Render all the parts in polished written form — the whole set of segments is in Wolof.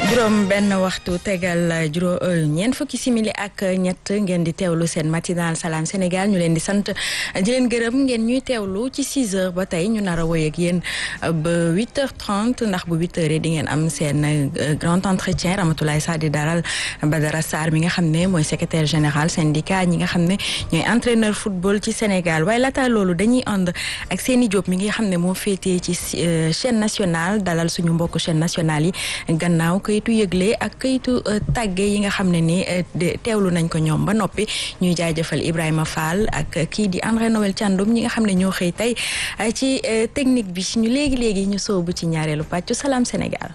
juróom benn waxtu tegal ñeent fukki simili ak ñett ngeen di teewlu seen matinal Salam Sénégal ñu leen di sant di leen gërëm ngeen ñuy teewlu ci 6 heures ba tey ñu nar a woy ak yéen ba 8h30 ndax bu 8h di ngeen am seen grand entretien Ramatoulaye Sarr di daral Badara Sarr mi nga xam ne mooy secrétaire général syndicat ñi nga xam ne ñooy entraîneur football ci Sénégal waaye laata loolu dañuy ànd ak Seni Diop mi nga xam ne moo féetee ci chaîne nationale dalal suñu mbokk chaîne nationale yi gannaaw kayitu yëgle ak kayitu tàgge yi nga xam ne ni teewlu nañ ko ñoom ba noppi ñuy jaajëfal Ibrahima Fall ak kii di André Noël Thiandoum ñi nga xam ne ñoo xëy tey ci technique bi ñu léegi ñu soobu ci ñaareelu pàccu Salam Sénégal.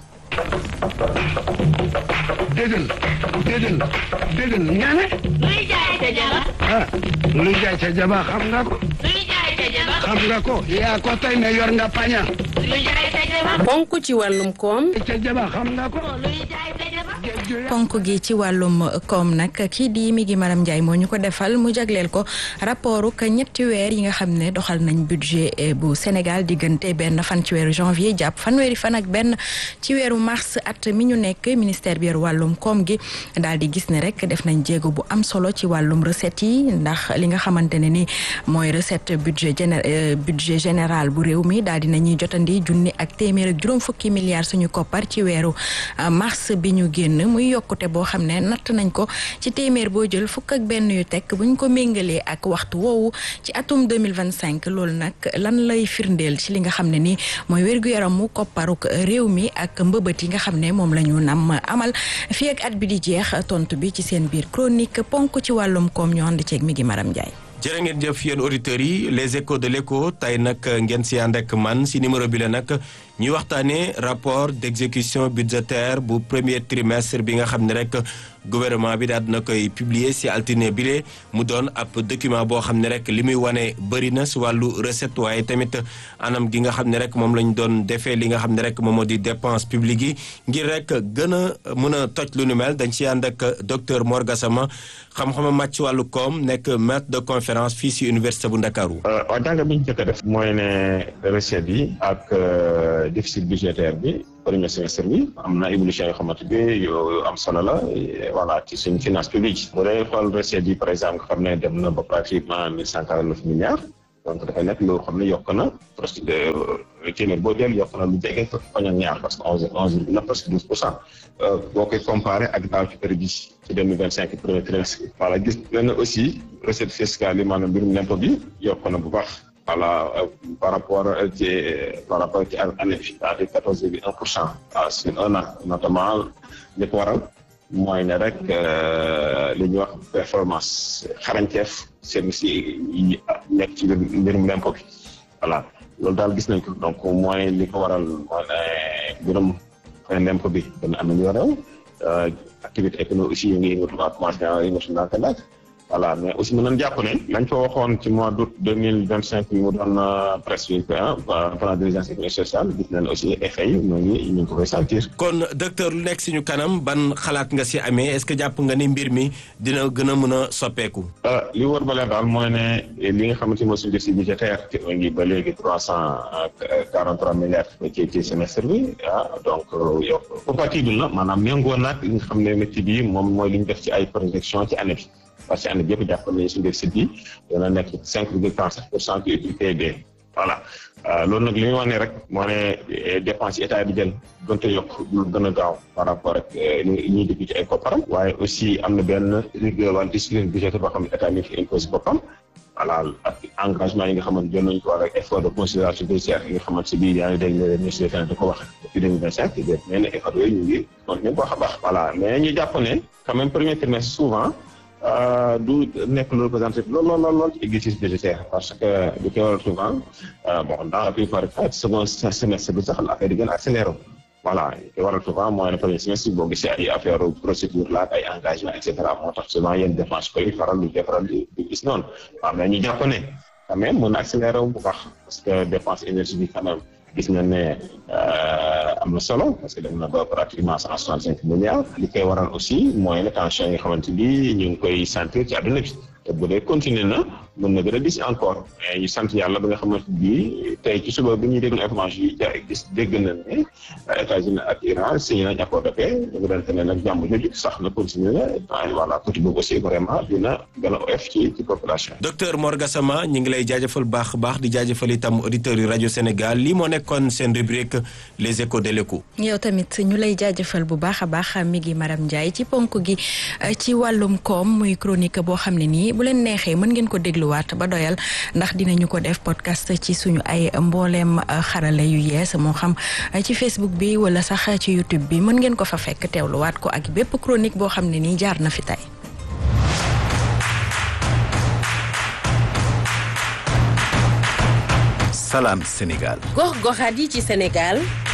déggal ñaane. luy jaay ca jaba. luy jaay ca jaba xam nga ko. luy jaay ca jaba. xam nga ko yaa ko tey ne yor nga paña. luy jaay ca jaba. ponk ci wàllum koom. ca jaba xam nga ko. luy jaay ca jaba. ponk gi ci wàllum koom nag kii di mi gi Maram Ndiaye moo ñu ko defal mu jagleel ko rapportu ka ñetti weer yi nga xam ne doxal nañ budget bu Sénégal diggante benn fan ci weeru janvier jàpp fanweeri fan ak benn ci weeru mars at mi ñu nekk ministère bi yor wàllum koom gi daal di gis ne rek def nañ jéego bu am solo ci wàllum recette yi ndax li nga xamante ne ni mooy recette budget général bu réew mi daal di nañuy jotandi junni ak téeméer ak juróom fukki milliards suñu koppar ci weeru mars bi ñu génn muy yokkute boo xam ne natt nañ ko ci téeméer boo jël fukk ak benn yu tekk buñ ko méngalee ak waxtu woowu ci atum 2025 loolu nag lan lay firndeel ci li nga xam ne ni mooy wér-gu-yaramu kopparuk réew mi ak mbëbët yi nga xam ne moom la ñu nam amal fii ak at bi di jeex tontu bi ci seen biir chronique ponk ci wàllum koom ñu ànd ceeg mi gi Maram Ndiaye. jërë ngeen jëf yéen auditeurs yi les échos de l'écho tey nag ngeen si ànd ak man si numéro bi la nag ñuy waxtaanee rapport d'exécution budgétaire bu premier trimestre bi nga xam ne rek gouvernement bi daal dina koy publier si altine bile mu doon ab document boo xam ne rek li muy wane bëri na si wàllu recette waaye tamit anam gi nga xam ne rek moom lañ doon defee li nga xam ne rek moom moo di dépense publique yi ngir rek gën a mën a toj lu nu mel dañ si ànd ak docteur Mor Gassama xam-xama màcc ci wàllu koom nekk maître de conférence fii si université bu Ndakaaru. waaw jàngat bi ñu njëkk a def mooy ne recettes yi ak déficit budgétaire bi premier semestre bi am na évolution yoo xamante bi yu am solo la voilà ci suñu finance publique mu day xool recettes yi par exemple nga xam ne dem na ba pratiquement 1149 milliards donc dafay nekk loo xam ne yokk na presque téeméer boo jël yokk na lu jege fañ ak ñaar parce que 11 na presque 12%. boo koy comparé ak daaw ci période bi ci 2025 premier trimestre voilà gis nañ aussi recette fiscale yi maanaam mbirum lempo bi yokk na bu baax. voilà par rapport ci année bi c'est-à-dire 14,1% sur un an notamment li ko waral mooy ne rek li ñuy wax performance xarañteef service yi nekk ci mbirum lempo bi voilà loolu daal gis nañ ko donc mooy li ko waral mooy ne mbirum lempo bi dana amélioré activité économique aussi yi ngi yëngatu commencé yëngatu ndànk-ndànk voilà mais aussi mën nañu jàpp ne lañ fa waxoon ci mois d'août 2025 bi mu doon presque pendant diligence économique sociale gis nañ aussi effet yi ñu ngi ko koy sentir. kon docteur lu nekk suñu kanam ban xalaat nga si amee est-ce que jàpp nga ni mbir mi dina gën a mën a soppeeku. li wër ba leen daal mooy ne li nga xamante ni mooy suñu déficit budgétaire te ngi ba léegi 343 milliards ci semestre bi donc yow compatible na maanaam méngoo naag li nga xam ne métier bi moom mooy li ñu def ci ay projection ci année bi. parce que année bi yëpp jàpp nañu suñu déficit bi dana nekk 5,37% ci PIB voilà loolu nag li ñu wax ne rek moo ne dépense yi état bi jël donte yokk lu gën a gaaw par rapport ak li ñuy dégg ci ay kopparam waaye aussi am na benn rigueur wala discipline budgétaire boo xam ne état mi ngi fi imposé boppam voilà ak engagement yi nga xamante jël nañu ko war ak effort de considération budgétaire yi nga xamante si biir yaa ngi dégg ministre des finances da ko wax depuis 2025 mais ne effort yooyu ñu ngi continué bu baax a baax voilà mais ñu jàpp ne quand même premier trimestre souvent du nekk loolu présenté lool ci exercice budgétaire parce que li koy waral souvent bon dans la plupart des cas second semestre bi sax la affaire di gën a accéléré voilà li koy waral souvent mooy ne premier semestre boo gisee ay affaire procédure la ak ay engagement et cetera moo tax souvent yenn dépense koy faral di gis noonu waaw mais ñu jàpp ne quand même mën na accéléré bu baax parce que dépense énergie bi quand même gis nañ ne am na solo parce que dem na ba pratiquement 165 milliards li koy waral aussi mooy ne tension yi nga xamante bi ñu ngi koy sentir ci àdduna bi te bu dee continuer na mën na gën a dis encore mais ñu sant yàlla ba nga xamante bi tey ci suba bi ñuy déglu information yi jaay gis dégg nañ ne États-Unis ak Iran signé nañ accord de paix ñu ngi doon ne nag jàmm jooju sax na continuer na voilà côté boobu aussi vraiment dina gën a oyof ci population. docteur Mor Gassama ñu ngi lay jaajëfal baax di jaajëfal itam auditeurs yu rajo Sénégal lii moo nekkoon seen rubrique les échos de l'écho. yow tamit ñu lay jaajëfal bu baax a baax mi ngi Maram Ndiaye ci ponk gi ci wàllum koom muy chronique boo xam ne nii bu leen neexee mën ngeen ko dégluwaat ba doyal ndax dinañu ko def podcast ci suñu ay mbooleem xarale yu yees moo xam ci Facebook bi wala sax ci YouTube bi mën ngeen ko fa fekk teewluwaat ko ak bépp chronique boo xam ne nii jaar na fi tey. Salam Sénégal. gox-goxaat yi ci Sénégal.